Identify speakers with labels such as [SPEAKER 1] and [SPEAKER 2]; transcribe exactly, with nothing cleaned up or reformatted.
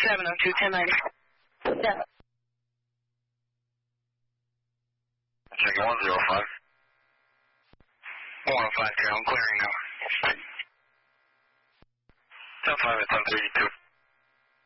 [SPEAKER 1] seven oh two, ten ninety.
[SPEAKER 2] Yeah.
[SPEAKER 3] Check one zero five. one oh five, I'm clearing now. ten five at ten thirty-two.